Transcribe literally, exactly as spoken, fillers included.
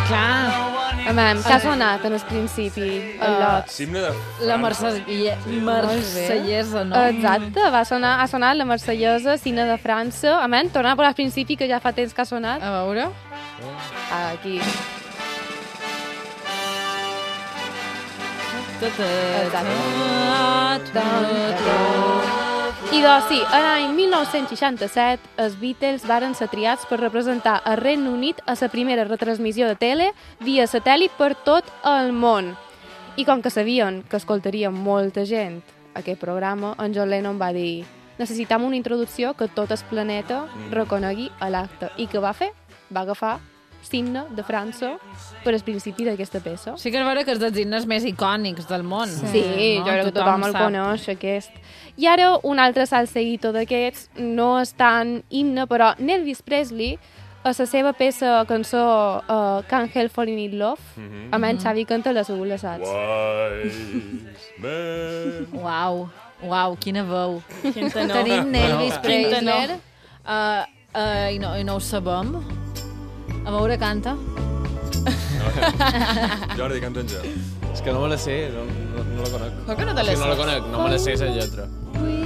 Clar. Amem, què ha sonat en el principi? El lot. L'himne de La França. marsellesa, no? Exacte, va sonar, ha sonat la marsellesa, cine de França. Amem, tornar a posar al principi, que ja fa temps que ha sonat. A veure. Aquí. I doncs sí, l'any mil nou-cents seixanta-set els Beatles varen ser triats per representar el Regne Unit a la primera retransmissió de tele via satèl·lit per tot el món. I com que sabien que escoltaria molta gent aquest programa, en John Lennon va dir necessitam una introducció que tot el planeta reconegui a l'acte. I què va fer? Va agafar l'himne de França per al principi d'aquesta peça. Sí que és vera que és dels himnes més icònics del món. Sí, no? Jo crec que tothom el sap. coneix, aquest. I ara un altre salseguito d'aquests, no és tan himne, però Elvis Presley, a la seva peça cançó uh, Can't Help Falling in Love, mm -hmm. a menys Xavi canta la segur, la saps? Wise man. Uau, uau, quina veu. Quinta no. Tenim Elvis Quinta no. Presley uh, uh, i, no, i no ho sabem. A veure, canta. Jordi, canta'ns ja. És que no me la sé, no, no, no la conec. Com que no te la Sí, no la saps? conec, no me la sé, la lletra.